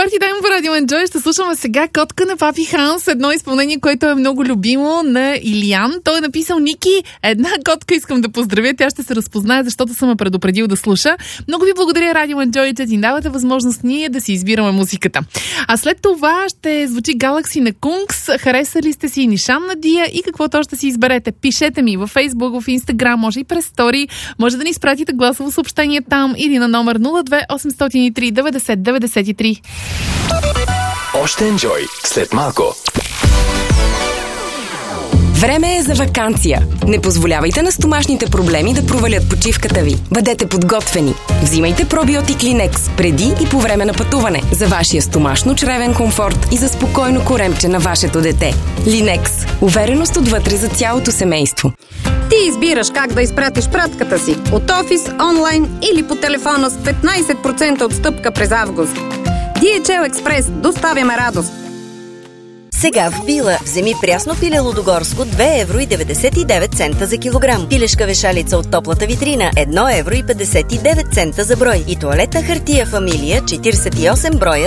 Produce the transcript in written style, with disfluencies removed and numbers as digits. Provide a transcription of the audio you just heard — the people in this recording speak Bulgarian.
Парти Тайм по Радио Enjoy. Ще слушаме сега Котка на Папи Ханс. Едно изпълнение, което е много любимо на Илиян. Той е написал: Ники, една котка искам да поздравя. Тя ще се разпознае, защото съм ме предупредил да слуша. Много ви благодаря, Радио Enjoy, че ти давате възможност ние да си избираме музиката. А след това ще звучи Galaxy на Кункс. Харесали сте си Нишан на Дия и каквото още си изберете. Пишете ми във Facebook, в Instagram, може и през Story. Може да ни изпратите гласово съобщение там или на номер 02 803 90 93. Още Enjoy след малко. Време е за ваканция. Не позволявайте на стомашните проблеми да провалят почивката ви. Бъдете подготвени. Взимайте пробиотик Линекс преди и по време на пътуване за вашия стомашно-чревен комфорт и за спокойно коремче на вашето дете. Линекс. Увереност отвътре за цялото семейство. Ти избираш как да изпратиш пратката си от офис, онлайн или по телефона с 15% отстъпка през август. DHL Express. Доставяме радост. Сега в Била вземи прясно пиле лудогорско 2,99 евро за килограм. Пилешка вешалица от топлата витрина 1,59 евро за брой. И тоалетна хартия Фамилия 48 броя